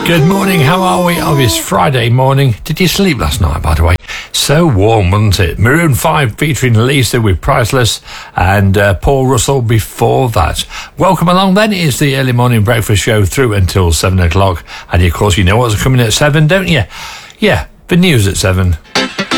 Good morning, how are we? Oh, it's Friday morning. Did you sleep last night, by the way? So warm, wasn't it? Maroon 5 featuring Lisa with Priceless and Paul Russell before that. Welcome along then. It's the early morning breakfast show through until 7 o'clock. And of course, you know what's coming at 7, don't you? Yeah, the news at 7.